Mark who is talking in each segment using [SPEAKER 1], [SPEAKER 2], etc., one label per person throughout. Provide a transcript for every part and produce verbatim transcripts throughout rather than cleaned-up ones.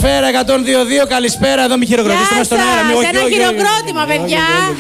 [SPEAKER 1] Καλησπέρα, εκατόν δύο δύο, καλησπέρα. Εδώ μη χειροκροτήστε μας στον αέρα.
[SPEAKER 2] Ένα χειροκρότημα, παιδιά.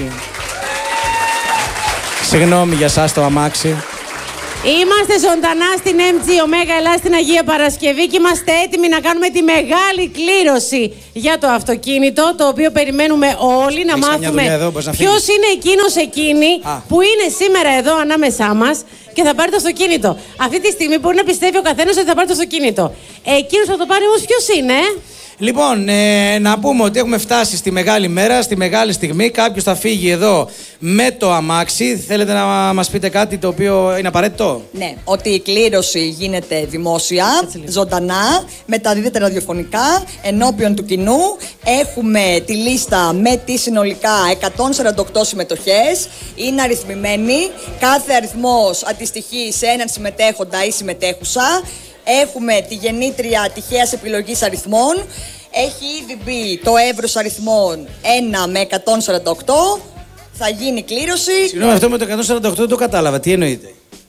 [SPEAKER 1] Συγγνώμη για σας το αμάξι.
[SPEAKER 2] Είμαστε ζωντανά στην εμ τζι Omega Ελλάς στην Αγία Παρασκευή και είμαστε έτοιμοι να κάνουμε τη μεγάλη κλήρωση για το αυτοκίνητο, το οποίο περιμένουμε όλοι να
[SPEAKER 1] Έχεις
[SPEAKER 2] μάθουμε
[SPEAKER 1] εδώ,
[SPEAKER 2] ποιος είναι εκείνος εκείνη Α. που είναι σήμερα εδώ ανάμεσά μας και θα πάρει το αυτοκίνητο. Αυτή τη στιγμή μπορεί να πιστεύει ο καθένας ότι θα πάρει το αυτοκίνητο. Εκείνος θα το πάρει όμως ποιος είναι?
[SPEAKER 1] Λοιπόν, ε, να πούμε ότι έχουμε φτάσει στη μεγάλη μέρα, στη μεγάλη στιγμή. Κάποιος θα φύγει εδώ με το αμάξι. Θέλετε να μας πείτε κάτι το οποίο είναι απαραίτητο?
[SPEAKER 3] Ναι, ότι η κλήρωση γίνεται δημόσια, ζωντανά, μεταδίδεται ραδιοφωνικά, ενώπιον του κοινού. Έχουμε τη λίστα με τις συνολικά εκατόν σαράντα οκτώ συμμετοχές. Είναι αριθμημένη. Κάθε αριθμός αντιστοιχεί σε έναν συμμετέχοντα ή συμμετέχουσα. Έχουμε τη γεννήτρια τυχαίας επιλογής αριθμών. Έχει ήδη μπει το εύρος αριθμών ένα με εκατόν σαράντα οκτώ. Θα γίνει κλήρωση.
[SPEAKER 1] Συγγνώμη, αυτό με το εκατόν σαράντα οκτώ δεν το κατάλαβα. Τι εννοείται?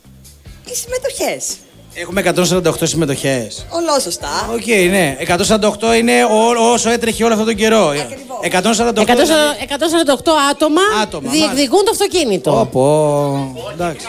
[SPEAKER 3] Οι συμμετοχές.
[SPEAKER 1] Έχουμε εκατόν σαράντα οκτώ συμμετοχές.
[SPEAKER 3] Ολόσωστα.
[SPEAKER 1] Οκ, okay, ναι. εκατόν σαράντα οκτώ είναι ό, όσο έτρεχε όλο αυτό τον καιρό.
[SPEAKER 3] Ακριβώς.
[SPEAKER 1] εκατόν σαράντα οκτώ,
[SPEAKER 2] εκατόν σαράντα οκτώ άτομα,
[SPEAKER 1] άτομα
[SPEAKER 2] διεκδικούν το αυτοκίνητο.
[SPEAKER 1] Όπω. Εντάξει.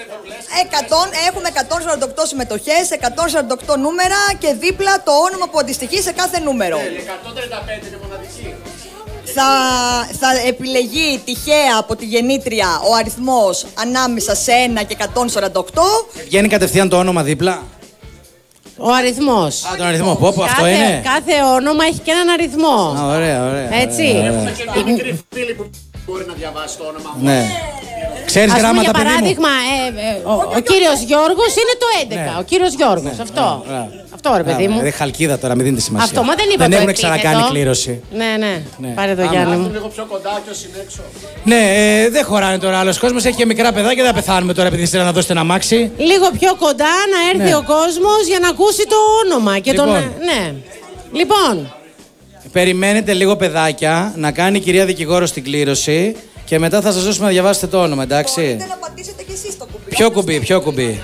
[SPEAKER 3] εκατό, έχουμε εκατόν σαράντα οκτώ συμμετοχές, εκατόν σαράντα οκτώ νούμερα και δίπλα το όνομα που αντιστοιχεί σε κάθε νούμερο.
[SPEAKER 4] εκατόν τριάντα πέντε είναι μοναδική.
[SPEAKER 3] Θα, θα επιλεγεί τυχαία από τη γεννήτρια ο αριθμός ανάμεσα σε ένα και εκατόν σαράντα οκτώ.
[SPEAKER 1] Βγαίνει κατευθείαν το όνομα δίπλα.
[SPEAKER 2] Ο αριθμός.
[SPEAKER 1] Α, τον αριθμό. Πω, πω, αυτό είναι.
[SPEAKER 2] Κάθε όνομα έχει και έναν αριθμό.
[SPEAKER 1] Α, ωραία, ωραία.
[SPEAKER 2] Έτσι.
[SPEAKER 1] Ωραία, ωραία.
[SPEAKER 4] Έχουμε και μια μικρή φίλη που μπορεί να διαβάσει το όνομα μου.
[SPEAKER 1] Ναι. Ξέρεις γράμματα,
[SPEAKER 2] για
[SPEAKER 1] παιδί μου?
[SPEAKER 2] παράδειγμα, ε, ε, ο, ο κύριος Γιώργος είναι το έντεκα.
[SPEAKER 1] Ναι.
[SPEAKER 2] Ο κύριος Γιώργος,
[SPEAKER 1] Ναι,
[SPEAKER 2] αυτό.
[SPEAKER 1] ναι, ναι.
[SPEAKER 2] Αυτό ρε παιδί μου.
[SPEAKER 1] Δεν χαλκίδα τώρα, μην δίνετε σημασία.
[SPEAKER 2] Αυτό, μα δεν είπα
[SPEAKER 1] Δεν
[SPEAKER 2] το
[SPEAKER 1] έχουν
[SPEAKER 2] επίθετο.
[SPEAKER 1] ξανακάνει κλήρωση.
[SPEAKER 2] Ναι, ναι,
[SPEAKER 1] Ναι.
[SPEAKER 2] πάρε το
[SPEAKER 1] Άμα.
[SPEAKER 2] Γιάννη μου.
[SPEAKER 4] Λίγο πιο κοντά και όσοι είναι έξω.
[SPEAKER 1] Ναι, ε, δεν χωράνε τώρα άλλος κόσμος. Έχει και μικρά παιδάκια, δεν θα πεθάνουμε τώρα επειδή θέλετε να δώσετε ένα αμάξι.
[SPEAKER 2] Λίγο πιο κοντά να έρθει
[SPEAKER 1] Ναι.
[SPEAKER 2] ο κόσμος για να ακούσει το όνομα. Και
[SPEAKER 1] Λοιπόν.
[SPEAKER 2] τον... Ναι. Λοιπόν,
[SPEAKER 1] Περιμένετε λίγο, παιδάκια, να κάνει η κυρία δικηγόρος την κλήρωση και μετά θα σας δώσουμε να διαβάσετε το όνομα, εντάξει?
[SPEAKER 3] Μπορείτε να πατήσετε κι εσείς το κουμπί.
[SPEAKER 1] Ποιο κουμπί, ποιο κουμπί?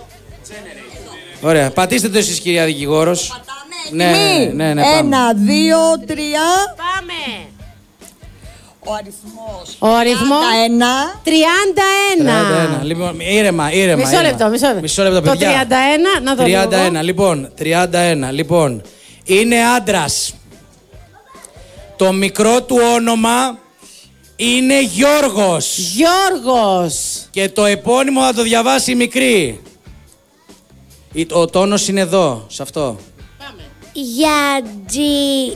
[SPEAKER 1] Ωραία, πατήστε το εσείς, κυρία δικηγόρος.
[SPEAKER 3] Πατάμε.
[SPEAKER 1] Ναι, ναι, ναι, ναι, πάμε.
[SPEAKER 3] Ένα, δύο, τρία.
[SPEAKER 2] πάμε.
[SPEAKER 3] Ο αριθμός.
[SPEAKER 2] Ο αριθμός
[SPEAKER 3] ένα.
[SPEAKER 2] τριάντα ένα.
[SPEAKER 1] τριάντα ένα. Λοιπόν, ήρεμα, ήρεμα.
[SPEAKER 2] Μισό
[SPEAKER 1] ήρεμα.
[SPEAKER 2] λεπτό, μισό λεπτό.
[SPEAKER 1] Μισό λεπτό,
[SPEAKER 2] Το
[SPEAKER 1] παιδιά.
[SPEAKER 2] τριάντα ένα, να το
[SPEAKER 1] τριάντα ένα,
[SPEAKER 2] λίγο.
[SPEAKER 1] λοιπόν, τριάντα ένα, λοιπόν. Είναι άντρας. Το μικρό του όνομα είναι Γιώργος.
[SPEAKER 2] Γιώργος.
[SPEAKER 1] Και το επώνυμο θα το διαβάσει η μικρή. Η- Ο τόνος είναι εδώ, σε αυτό.
[SPEAKER 5] Γιατζιτζόγλου.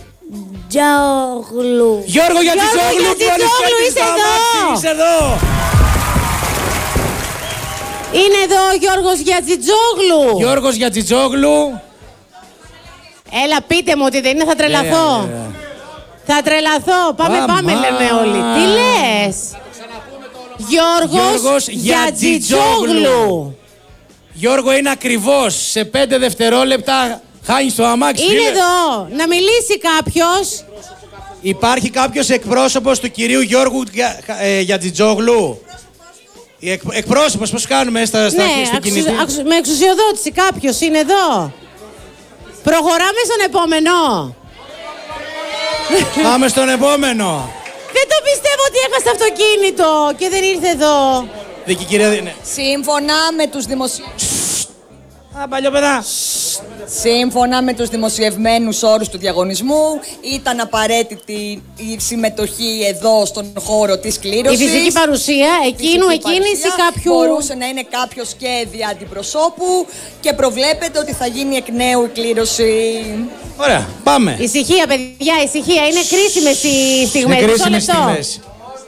[SPEAKER 1] Γιώργο Γιατζιτζόγλου,
[SPEAKER 2] Γιατζιτζόγλου, είσαι εδώ.
[SPEAKER 1] Είσαι εδώ.
[SPEAKER 2] Είναι εδώ ο Γιώργος Γιατζιτζόγλου.
[SPEAKER 1] Γιώργος Γιατζιτζόγλου.
[SPEAKER 2] Έλα, πείτε μου ότι δεν είναι, θα τρελαθώ.
[SPEAKER 1] Ε, ε, ε.
[SPEAKER 2] Θα τρελαθώ. Πάμε,
[SPEAKER 1] Αμά.
[SPEAKER 2] πάμε, λένε όλοι. Τι λες? Γιώργος,
[SPEAKER 1] Γιώργος
[SPEAKER 2] Γιατζιτζόγλου.
[SPEAKER 1] Γιατζιτζόγλου. Γιώργο, είναι ακριβώς. Σε πέντε δευτερόλεπτα χάνεις το αμάξι.
[SPEAKER 2] Είναι
[SPEAKER 1] φίλε.
[SPEAKER 2] εδώ. Να μιλήσει κάποιος.
[SPEAKER 1] Υπάρχει κάποιος εκπρόσωπος του κυρίου Γιώργου Για- ε, Γιατζιτζόγλου. Η εκ, εκπρόσωπος, πώς κάνουμε στα, στα,
[SPEAKER 2] Ναι,
[SPEAKER 1] στο
[SPEAKER 2] αξουσιο-
[SPEAKER 1] κινητή.
[SPEAKER 2] αξου- με εξουσιοδότηση κάποιος είναι εδώ. Προχωράμε στον επόμενο.
[SPEAKER 1] Πάμε στον επόμενο.
[SPEAKER 2] Δεν το πιστεύω ότι έχασε αυτοκίνητο και δεν ήρθε εδώ.
[SPEAKER 1] Δίκη κυρία, ναι.
[SPEAKER 3] Σύμφωνα με τους δημοσιο...
[SPEAKER 1] Α, παλιόπαιδα.
[SPEAKER 3] Σύμφωνα με τους δημοσιευμένους όρους του διαγωνισμού, ήταν απαραίτητη η συμμετοχή εδώ στον χώρο της
[SPEAKER 2] Η
[SPEAKER 3] κλήρωσης.
[SPEAKER 2] φυσική παρουσία εκείνου,
[SPEAKER 3] Φυσική
[SPEAKER 2] εκείνης ή
[SPEAKER 3] παρουσία.
[SPEAKER 2] κάποιου.
[SPEAKER 3] Μπορούσε να είναι κάποιο και δια αντιπροσώπου και προβλέπεται ότι θα γίνει εκ νέου η κλήρωση.
[SPEAKER 1] Ωραία, πάμε.
[SPEAKER 2] Ησυχία, παιδιά, ησυχία. Είναι κρίσιμες οι στιγμές.
[SPEAKER 1] Είναι
[SPEAKER 2] Μισό
[SPEAKER 1] κρίσιμες
[SPEAKER 2] λεπτό.
[SPEAKER 1] στιγμές.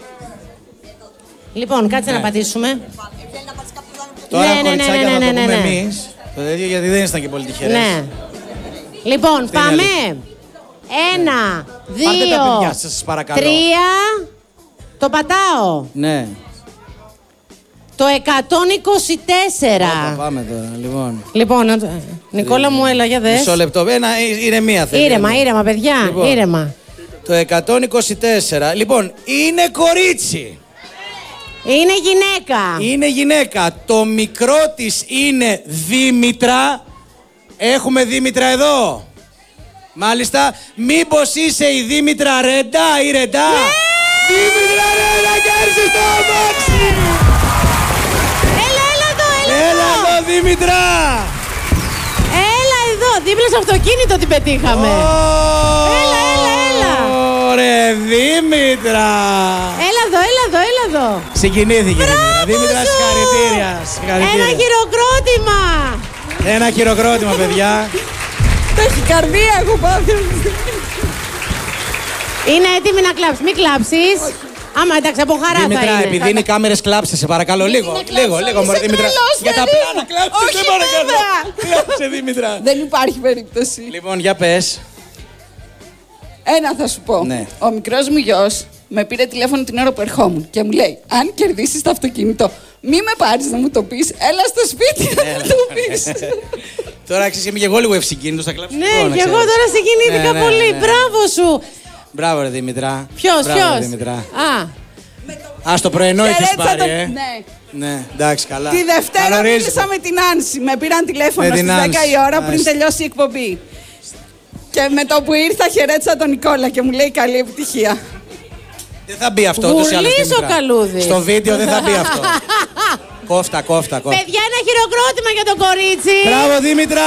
[SPEAKER 2] Λοιπόν, κάτσε
[SPEAKER 1] Ναι.
[SPEAKER 2] να πατήσουμε.
[SPEAKER 1] Τώρα,
[SPEAKER 2] Ναι, ναι, ναι,
[SPEAKER 1] κοριτσάκια,
[SPEAKER 2] ναι,
[SPEAKER 1] θα
[SPEAKER 2] ναι,
[SPEAKER 1] το
[SPEAKER 2] ναι,
[SPEAKER 1] πούμε
[SPEAKER 2] ναι.
[SPEAKER 1] εμείς. Το τέτοιο, γιατί δεν ήσταν και πολύ τυχερές.
[SPEAKER 2] Ναι. Λοιπόν,
[SPEAKER 1] είναι
[SPEAKER 2] πάμε.
[SPEAKER 1] αλήθεια.
[SPEAKER 2] Ένα,
[SPEAKER 1] Πάρτε τα παιδιά
[SPEAKER 2] δύο,
[SPEAKER 1] σας, σας παρακαλώ.
[SPEAKER 2] τρία. Το πατάω.
[SPEAKER 1] Ναι.
[SPEAKER 2] Το εκατόν είκοσι τέσσερα.
[SPEAKER 1] Όπα, πάμε τώρα, λοιπόν.
[SPEAKER 2] Λοιπόν, να το- Νικόλα μου, έλα για δες.
[SPEAKER 1] Μισό λεπτό. Ένα, ε, ηρεμία θέλει.
[SPEAKER 2] Ήρεμα, ήρεμα, παιδιά.
[SPEAKER 1] Λοιπόν.
[SPEAKER 2] Ήρεμα.
[SPEAKER 1] Το εκατόν είκοσι τέσσερα. Λοιπόν, είναι κορίτσι.
[SPEAKER 2] Είναι γυναίκα.
[SPEAKER 1] Είναι γυναίκα. Το μικρό της είναι Δήμητρα. Έχουμε Δήμητρα εδώ. Μάλιστα. Μήπως είσαι η Δήμητρα Ρέντα ή Ρεντά?
[SPEAKER 2] Ναι!
[SPEAKER 1] Δήμητρα Ρέντα, κέρδισες το αμάξι!
[SPEAKER 2] Έλα, έλα εδώ, έλα,
[SPEAKER 1] Έλα εδώ, Δήμητρα!
[SPEAKER 2] Έλα εδώ, δίπλα στο αυτοκίνητο την πετύχαμε. Έλα, έλα, έλα.
[SPEAKER 1] Ωραία, Δήμητρα!
[SPEAKER 2] Έλα εδώ, έλα εδώ, έλα εδώ.
[SPEAKER 1] Συγκινήθηκε, Δήμητρα. Δήμητρα,
[SPEAKER 2] σου!
[SPEAKER 1] συγχαρητήρια. συγχαρητήρια.
[SPEAKER 2] Ένα χειροκρότημα.
[SPEAKER 1] Ένα χειροκρότημα, παιδιά.
[SPEAKER 3] Το έχει καρδία, έχω πάθει.
[SPEAKER 2] Είναι έτοιμη να κλάψει. Μην κλάψεις. Άμα εντάξει, από χαρά θα
[SPEAKER 1] Δήμητρα,
[SPEAKER 2] είναι.
[SPEAKER 1] επειδή είναι οι κάμερες, κλάψε, σε παρακαλώ. Λίγο, λίγο, λίγο, μωρέ, Δήμητρα. Για τα πλάνα, κλάψε, σε παρακαλώ. Κλάψε, Δήμητρα.
[SPEAKER 5] Δεν υπάρχει περίπτωση.
[SPEAKER 1] Λοιπόν, για πες.
[SPEAKER 5] Ένα θα σου πω.
[SPEAKER 1] Ναι.
[SPEAKER 5] Ο μικρός μου γιος με πήρε τηλέφωνο την ώρα που ερχόμουν και μου λέει: αν κερδίσεις το αυτοκίνητο, μη με πάρεις να μου το πεις, έλα στο σπίτι να μου το πεις.
[SPEAKER 1] Τώρα ξέρεις, είμαι και εγώ λίγο ευσυγκίνητος, θα κλάψω.
[SPEAKER 2] Ναι,
[SPEAKER 1] εγώ, να
[SPEAKER 2] και εγώ
[SPEAKER 1] ξέρεις.
[SPEAKER 2] τώρα συγκινήθηκα
[SPEAKER 1] Ναι, ναι,
[SPEAKER 2] πολύ.
[SPEAKER 1] ναι.
[SPEAKER 2] Μπράβο σου.
[SPEAKER 1] Μπράβο, ρε Δήμητρα.
[SPEAKER 2] Ποιος,
[SPEAKER 1] Μπράβο, ρε,
[SPEAKER 2] ποιος.
[SPEAKER 1] Δήμητρα.
[SPEAKER 2] Α,
[SPEAKER 1] Α, στο πρωινό είχες
[SPEAKER 5] Χαιρέτησα
[SPEAKER 1] πάρει,
[SPEAKER 5] τον-
[SPEAKER 1] ε.
[SPEAKER 5] Ναι.
[SPEAKER 1] Ναι, εντάξει, καλά.
[SPEAKER 5] Τη Δευτέρα
[SPEAKER 1] Καλορίζικο.
[SPEAKER 5] μίλησα με την Άνση. Με πήραν τηλέφωνο
[SPEAKER 1] Με την
[SPEAKER 5] στις δέκα
[SPEAKER 1] Άνση.
[SPEAKER 5] η ώρα πριν
[SPEAKER 1] Μάλιστα.
[SPEAKER 5] τελειώσει η εκπομπή. Και με το που ήρθα χαιρέτησα τον Νικόλα και μου λέει καλή επιτυχία.
[SPEAKER 1] Δεν θα μπει αυτό ούτως ή άλλως,
[SPEAKER 2] Γουλής ο
[SPEAKER 1] Δήμητρα.
[SPEAKER 2] καλούδης.
[SPEAKER 1] Στο βίντεο δεν θα μπει αυτό. Κόφτα, κόφτα, κόφτα.
[SPEAKER 2] παιδιά, ένα χειροκρότημα για τον κορίτσι.
[SPEAKER 1] Μπράβο, Δήμητρα!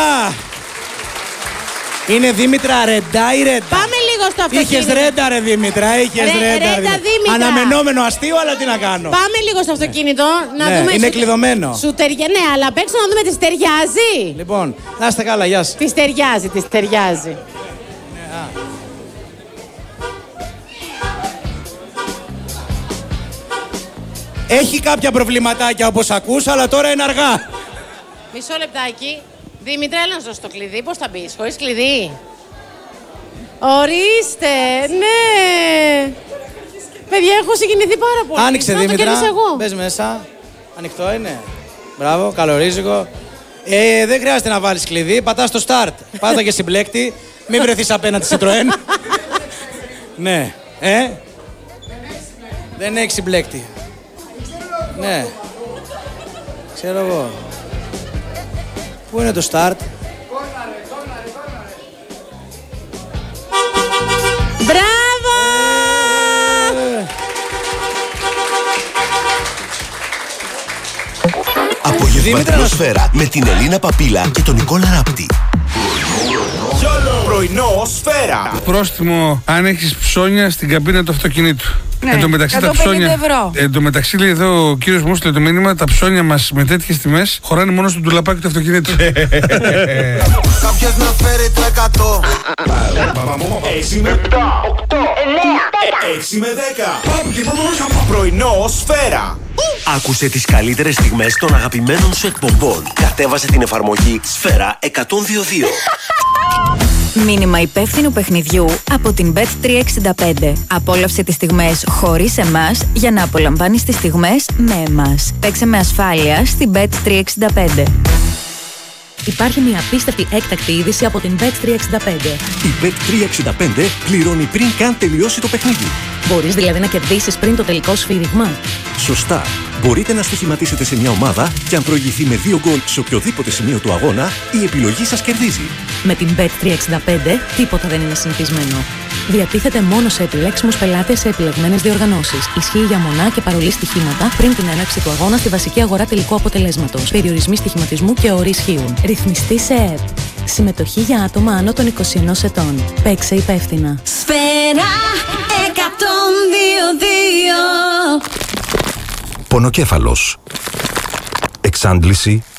[SPEAKER 1] Είναι Δήμητρα Ρεντά ή Ρέντα?
[SPEAKER 2] Πάμε λίγο στο αυτοκίνητο.
[SPEAKER 1] Είχες Ρέντα, ρε Δήμητρα, είχες
[SPEAKER 2] Ρε-
[SPEAKER 1] Ρέντα.
[SPEAKER 2] Ρέντα,
[SPEAKER 1] Δήμητρα.
[SPEAKER 2] Δήμητρα.
[SPEAKER 1] Αναμενόμενο αστείο, αλλά τι να κάνω.
[SPEAKER 2] Πάμε λίγο στο αυτοκίνητο να
[SPEAKER 1] Ναι,
[SPEAKER 2] δούμε.
[SPEAKER 1] είναι
[SPEAKER 2] σου-
[SPEAKER 1] κλειδωμένο.
[SPEAKER 2] Σου ταιριά... Ναι, αλλά απ' έξω να δούμε τι ταιριάζει.
[SPEAKER 1] Λοιπόν, να είστε καλά, γεια σας.
[SPEAKER 2] Τη ταιριάζει, τη ταιριάζει.
[SPEAKER 1] Έχει κάποια προβληματάκια όπως ακούς, αλλά τώρα είναι αργά.
[SPEAKER 2] Μισό λεπτάκι. Δήμητρα, έλα να σου δώσω το κλειδί. Πώς θα μπεις, χωρίς κλειδί? Ορίστε, ναι. Παιδιά, έχω συγκινηθεί πάρα πολύ.
[SPEAKER 1] Άνοιξε,
[SPEAKER 2] Να το
[SPEAKER 1] Δήμητρα.
[SPEAKER 2] κέρδισα εγώ.
[SPEAKER 1] Μπες μέσα. Ανοιχτό είναι. Μπράβο, καλορίζικο. Ε, δεν χρειάζεται να βάλεις κλειδί. Πατάς το start. Πάτα και συμπλέκτη. Μην βρεθείς απέναντι στη Citroën. Ναι. Ε. Δεν έχει συμπλέκτη. Ναι. Ξέρω εγώ. Πού είναι το start?
[SPEAKER 2] Μπράβο!
[SPEAKER 1] Ε,
[SPEAKER 6] Απογευματινό
[SPEAKER 1] Δήμητρα, να σου-
[SPEAKER 6] σφαίρα με την Ελίνα Παπίλα και τον Νικόλα Ράπτη.
[SPEAKER 7] Πρωινό σφαίρα.
[SPEAKER 8] Πρόστιμο αν έχεις ψώνια στην καμπίνα του αυτοκινήτου.
[SPEAKER 5] Ναι,
[SPEAKER 8] Εν τω μεταξύ τα
[SPEAKER 5] εκατόν πενήντα
[SPEAKER 8] ψώνια.
[SPEAKER 5] ευρώ.
[SPEAKER 8] Εν τω μεταξύ λέει εδώ ο κύριος μου έστειλε το μήνυμα: τα ψώνια μας με τέτοιες τιμές χωράνε μόνο στο ντουλαπάκι του αυτοκινήτου.
[SPEAKER 6] Κάποιος να φέρει το εκατό.
[SPEAKER 7] έξι με επτά, οκτώ, εννέα, έξι με δέκα. Πρωινό σφαίρα.
[SPEAKER 6] Άκουσε τις καλύτερες στιγμές των αγαπημένων σου εκπομπών. Κατέβασε την εφαρμογή Σφαίρα εκατόν δύο δύο.
[SPEAKER 9] Μήνυμα υπεύθυνου παιχνιδιού από την μπετ τριακόσια εξήντα πέντε. Απόλαυσε τις στιγμές χωρίς εμάς για να απολαμβάνεις τις στιγμές με εμάς. Παίξε με ασφάλεια στην μπετ τριακόσια εξήντα πέντε.
[SPEAKER 10] Υπάρχει μια απίστευτη έκτακτη είδηση από την μπετ τριακόσια εξήντα πέντε.
[SPEAKER 11] Η μπετ τριακόσια εξήντα πέντε πληρώνει πριν καν τελειώσει το παιχνίδι.
[SPEAKER 10] Μπορείς δηλαδή να κερδίσεις πριν το τελικό σφύριγμα.
[SPEAKER 11] Σωστά. Μπορείτε να στοιχηματίσετε σε μια ομάδα και αν προηγηθεί με δύο γκολ σε οποιοδήποτε σημείο του αγώνα, η επιλογή σας κερδίζει.
[SPEAKER 10] Με την μπετ τριακόσια εξήντα πέντε τίποτα δεν είναι συνηθισμένο. Διατίθεται μόνο σε επιλέξιμους πελάτες σε επιλεγμένες διοργανώσεις. Ισχύει για μονά και παρολί στοιχήματα πριν την έναρξη του αγώνα στη βασική αγορά τελικού αποτελέσματος. Περιορισμοί στοιχηματισμού και όροι ισχύουν. Ρυθμιστή σε ΕΕΠ. Συμμετοχή για άτομα άνω των είκοσι ενός ετών. Παίξε υπεύθυνα.
[SPEAKER 9] Σφαίρα εκατόν δύο δύο.
[SPEAKER 11] Πονοκέφαλος. Εξάντληση.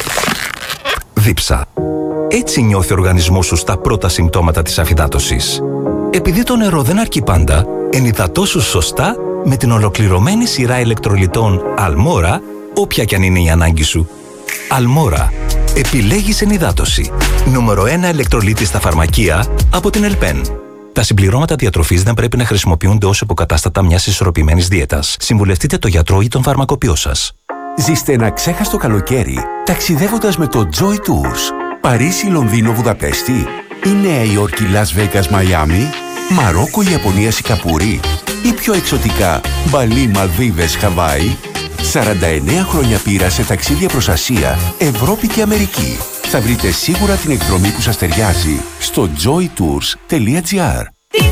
[SPEAKER 11] Δίψα. Έτσι νιώθει ο οργανισμός σου στα πρώτα συμπτώματα της αφυδάτωσης. Επειδή το νερό δεν αρκεί πάντα, ενυδατώσου σωστά με την ολοκληρωμένη σειρά ηλεκτρολιτών Αλμόρα, όποια κι αν είναι η ανάγκη σου. Αλμόρα. Επιλέγεις ενυδάτωση. Νούμερο ένα ηλεκτρολίτη στα φαρμακεία από την Ελπέν. Τα συμπληρώματα διατροφής δεν πρέπει να χρησιμοποιούνται ως υποκατάστατα μιας ισορροπημένης δίαιτας. Συμβουλευτείτε τον γιατρό ή τον φαρμακοποιό σας.
[SPEAKER 12] Ζήστε ένα ξέχαστο καλοκαίρι ταξιδεύοντας με το Joy Tours. Παρίσι, Λονδίνο, Βουδαπέστη ή Νέα Υόρκη, Las Vegas, Μαϊάμι, Μαρόκο, Ιαπωνία, Σιγκαπούρη ή πιο εξωτικά Μπαλί, Μαλδίβες, Χαβάη. σαράντα εννέα χρόνια πείρα σε ταξίδια προς Ασία, Ευρώπη και Αμερική. θα βρείτε σίγουρα την εκδρομή που σας ταιριάζει στο joy tours τελεία gr.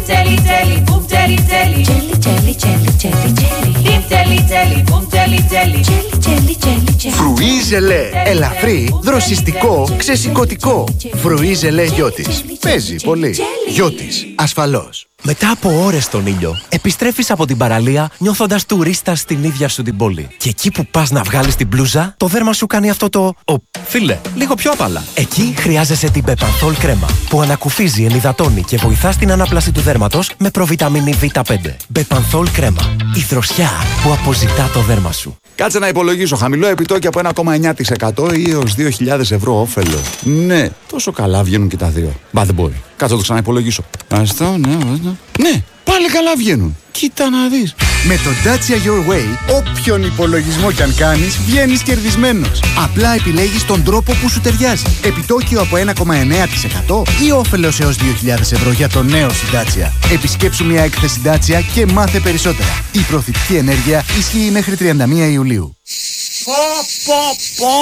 [SPEAKER 13] Φρουί ζελέ. Ελαφρύ, δροσιστικό, ξεσηκωτικό. Φρουί ζελέ Γιώτης. Παίζει πολύ. Γιώτης, ασφαλώς.
[SPEAKER 14] Μετά από ώρες στον ήλιο, επιστρέφεις από την παραλία νιώθοντας τουρίστας στην ίδια σου την πόλη. Και εκεί που πας να βγάλεις την μπλούζα, το δέρμα σου κάνει αυτό το... Ο, φίλε, λίγο πιο απαλά. Εκεί χρειάζεσαι την Bepanthol κρέμα, που ανακουφίζει, ενυδατώνει και βοηθά στην ανάπλαση του δέρματος με προβιταμίνη βι πέντε. Bepanthol κρέμα. Η δροσιά που αποζητά το δέρμα σου.
[SPEAKER 15] Κάτσε να υπολογίσω. Χαμηλό επιτόκιο από ένα κόμμα εννιά τοις εκατό ή έως δύο χιλιάδες ευρώ όφελο. Ναι, τόσο καλά βγαίνουν και τα δύο. Μπα δεν μπορεί. Κάτσε να το ξαναυπολογίσω. Αυτό, ναι, ναι. Ναι, πάλι καλά βγαίνουν. Κοίτα να δεις.
[SPEAKER 13] Με το Dacia Your Way, όποιον υπολογισμό κι αν κάνεις, βγαίνεις κερδισμένος. Απλά επιλέγεις τον τρόπο που σου ταιριάζει. Επιτόκιο από ένα κόμμα εννιά τοις εκατό ή όφελος έως δύο χιλιάδες ευρώ για το νέο σου Dacia. Επισκέψου μια έκθεση Dacia και μάθε περισσότερα. Η προθυμική ενέργεια ισχύει μέχρι τριάντα μία Ιουλίου.
[SPEAKER 16] Πω πω πω!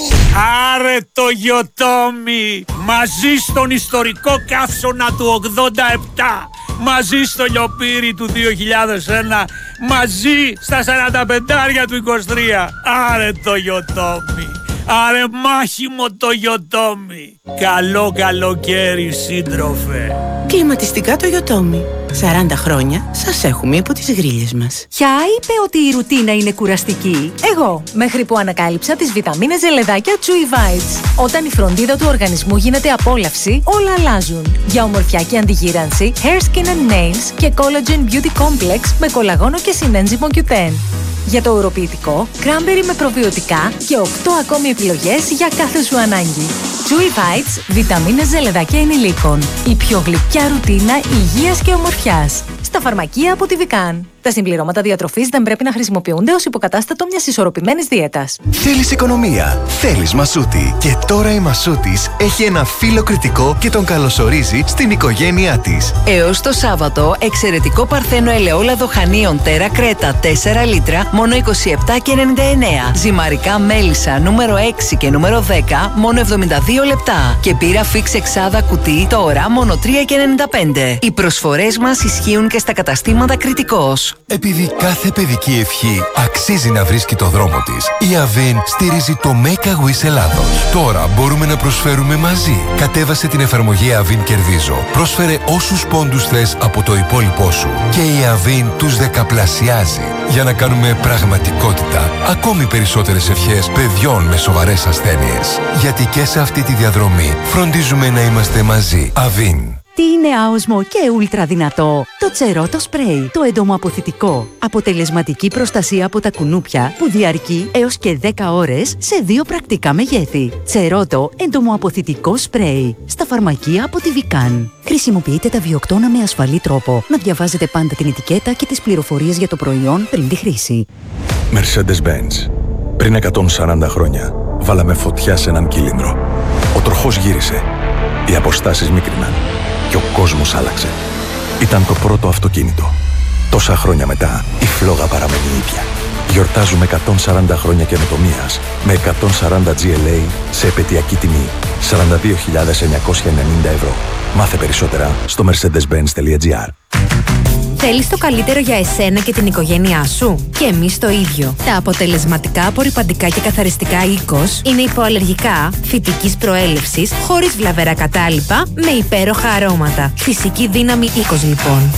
[SPEAKER 16] Άρε το Γιοτόμι! Μαζί στον ιστορικό καύσωνα του ογδόντα επτά! Μαζί στο λιοπύρι του δύο χιλιάδες ένα! Μαζί στα σαράντα πεντάρια του είκοσι τρία! Άρε το Γιοτόμι! Άρε μάχημο το Γιοτόμι! Καλό καλοκαίρι, σύντροφε!
[SPEAKER 17] Κλιματιστικά το Γιοτόμι. σαράντα χρόνια σας έχουμε υπό τις γρίλες μας.
[SPEAKER 18] Ποια είπε ότι η ρουτίνα είναι κουραστική? Εγώ, μέχρι που ανακάλυψα τις βιταμίνες ζελεδάκια Chewy Vites. Όταν η φροντίδα του οργανισμού γίνεται απόλαυση, όλα αλλάζουν. Για ομορφιά και αντιγύρανση, Hair, Skin and Nails και Collagen Beauty Complex με κολαγόνο και συνένζυμο κιου τεν. Για το ουροποιητικό, Cranberry με προβιωτικά και οκτώ ακόμη επιλογές για κάθε σου ανάγκη. Chewy Vites, βιταμίνες ζελεδάκια ενηλίκων. Η πιο γλυκιά ρουτίνα υγείας και ομορφιάς. Στα φαρμακεία από τη Vican. Τα συμπληρώματα διατροφής δεν πρέπει να χρησιμοποιούνται ως υποκατάστατο μιας ισορροπημένης δίαιτας.
[SPEAKER 19] Θέλεις οικονομία, θέλεις Μασούτη. Και τώρα η Μασούτης έχει ένα φίλο κριτικό και τον καλωσορίζει στην οικογένειά της.
[SPEAKER 20] Έως το Σάββατο, εξαιρετικό παρθένο ελαιόλαδο χανίων Τέρα Κρέτα τέσσερα λίτρα, μόνο είκοσι επτά και ενενήντα εννέα. Ζυμαρικά μέλισσα νούμερο έξι και νούμερο δέκα, μόνο εβδομήντα δύο λεπτά. Και πύρα φίξ εξάδα κουτί τώρα, μόνο τρία και ενενήντα πέντε. Οι προσφορές μας ισχύουν και στα καταστήματα Κριτικός.
[SPEAKER 19] Επειδή κάθε παιδική ευχή αξίζει να βρίσκει το δρόμο της, η Avin στηρίζει το Make a Wish Ελλάδος. Τώρα μπορούμε να προσφέρουμε μαζί. Κατέβασε την εφαρμογή Avin Κερδίζω. Πρόσφερε όσους πόντους θες από το υπόλοιπό σου. Και η Avin τους δεκαπλασιάζει. Για να κάνουμε πραγματικότητα ακόμη περισσότερες ευχές παιδιών με σοβαρές ασθένειες. Γιατί και σε αυτή τη διαδρομή φροντίζουμε να είμαστε μαζί. Avin.
[SPEAKER 18] Τι είναι άοσμο και ούλτρα δυνατό? Το Τσερότο Σπρέι, το εντομοαποθητικό. Αποτελεσματική προστασία από τα κουνούπια που διαρκεί έως και δέκα ώρες σε δύο πρακτικά μεγέθη. Τσερότο εντομοαποθητικό σπρέι. Στα φαρμακεία από τη Vican. Χρησιμοποιείτε τα βιοκτώνα με ασφαλή τρόπο. Να διαβάζετε πάντα την ετικέτα και τις πληροφορίες για το προϊόν πριν τη χρήση.
[SPEAKER 21] Mercedes-Benz. Πριν εκατόν σαράντα χρόνια βάλαμε φωτιά σε έναν κύλινδρο. Ο τροχός γύρισε. Οι αποστάσεις μίκριναν. Και ο κόσμος άλλαξε. Ήταν το πρώτο αυτοκίνητο. Τόσα χρόνια μετά, η φλόγα παραμένει ίδια. Γιορτάζουμε εκατόν σαράντα χρόνια καινοτομίας με εκατόν σαράντα τζι ελ έι σε επαιτειακή τιμή σαράντα δύο χιλιάδες εννιακόσια ενενήντα ευρώ. Μάθε περισσότερα στο mercedes benz τελεία gr.
[SPEAKER 22] Θέλεις το καλύτερο για εσένα και την οικογένειά σου? Και εμείς το ίδιο. Τα αποτελεσματικά απορρυπαντικά και καθαριστικά οίκος είναι υποαλλεργικά, φυτικής προέλευσης, χωρίς βλαβερά κατάλοιπα, με υπέροχα αρώματα. Φυσική δύναμη οίκος λοιπόν.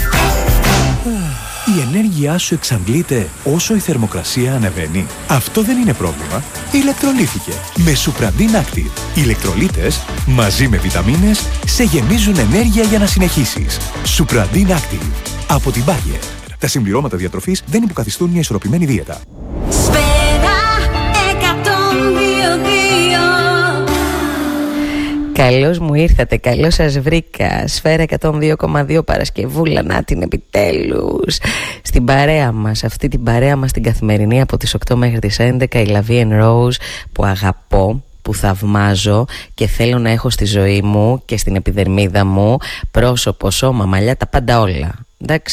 [SPEAKER 23] Η ενέργειά σου εξαντλείται όσο η θερμοκρασία ανεβαίνει. Αυτό δεν είναι πρόβλημα. Ηλεκτρολύθηκε με Supradin Active. Οι ηλεκτρολίτες μαζί με βιταμίνες σε γεμίζουν ενέργεια για να συνεχίσεις. Supradin Active. Από την Bayer. Τα συμπληρώματα διατροφής δεν υποκαθιστούν μια ισορροπημένη δίαιτα.
[SPEAKER 24] Σφαίρα εκατόν δύο δύο.
[SPEAKER 22] Καλώς μου ήρθατε, καλώς σας βρήκα. Σφαίρα εκατόν δύο κόμμα δύο Παρασκευούλα, να την επιτέλους. Στην παρέα μας, αυτή την παρέα μας την καθημερινή από τις οκτώ μέχρι τις έντεκα, η Lavienne Rose που αγαπώ, που θαυμάζω και θέλω να έχω στη ζωή μου και στην επιδερμίδα μου, πρόσωπο, σώμα, μαλλιά, τα πάντα όλα. Εντάξει,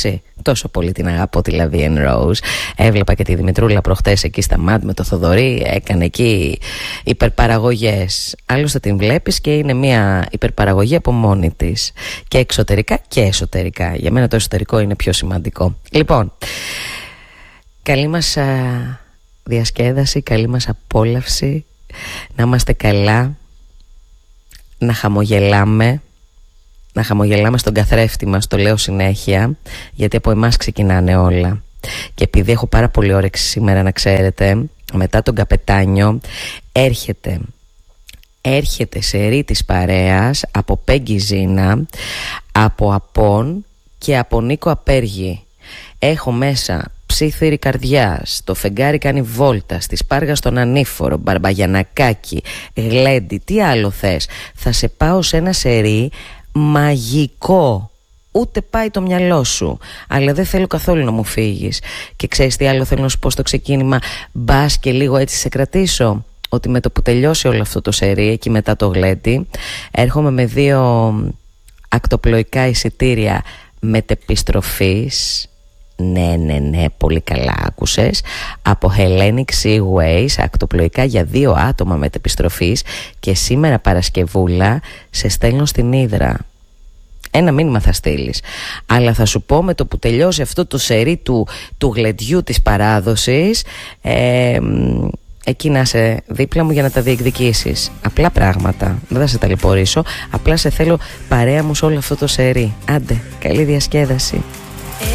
[SPEAKER 22] τόσο πολύ την αγαπώ τη Lavienne Rose. Έβλεπα και τη Δημητρούλα προχτές εκεί στα ΜΑΤ με το Θοδωρή. Έκανε εκεί υπερπαραγωγές. Άλλωστε την βλέπεις και είναι μια υπερπαραγωγή από μόνη της. Και εξωτερικά και εσωτερικά. Για μένα το εσωτερικό είναι πιο σημαντικό. Λοιπόν, καλή μας α, διασκέδαση, καλή μας απόλαυση. Να είμαστε καλά, να χαμογελάμε, να χαμογελάμε στον καθρέφτη μας, το λέω συνέχεια, γιατί από εμάς ξεκινάνε όλα. Και επειδή έχω πάρα πολύ όρεξη σήμερα, να ξέρετε, μετά τον καπετάνιο έρχεται έρχεται σερί της παρέας από Πέγγι Ζίνα, από Απών και από Νίκο Απέργη. Έχω μέσα Ψήθυρη Καρδιάς, το φεγγάρι κάνει βόλτα, στη Σπάργα στον Ανήφορο, Μπαρμπαγιανακάκι, Γλέντι, τι άλλο θες. Θα σε πάω σε ένα σερί μαγικό. Ούτε πάει το μυαλό σου, αλλά δεν θέλω καθόλου να μου φύγεις. Και ξέρεις τι άλλο θέλω να σου πω στο ξεκίνημα? Μπας και λίγο έτσι σε κρατήσω. Ότι με το που τελειώσει όλο αυτό το σερί, εκεί μετά το Γλέντι, έρχομαι με δύο ακτοπλοϊκά εισιτήρια μετεπιστροφής. Ναι, ναι, ναι, πολύ καλά άκουσες. Από Hellenic Seaways, ακτοπλοϊκά για δύο άτομα μετεπιστροφής. Και σήμερα Παρασκευούλα σε στέλνω στην Ύδρα. Ένα μήνυμα θα στείλεις. Αλλά θα σου πω με το που τελειώσει αυτό το σερί του, του γλεντιού της παράδοσης, ε, εκεί να είσαι δίπλα μου για να τα διεκδικήσεις. Απλά πράγματα. Δεν θα σε ταλαιπωρήσω. Απλά σε θέλω παρέα μου σε όλο αυτό το σερί. Άντε, καλή διασκέδαση.